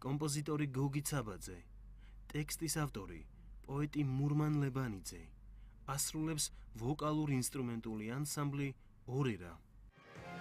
კომპოზიტორი გოგი ცაბაძე, ტექსტის ავტორი პოეტი მურმან ლებანიძე, ასრულებს ვოკალურ-ინსტრუმენტული ანსამბლი ორერა.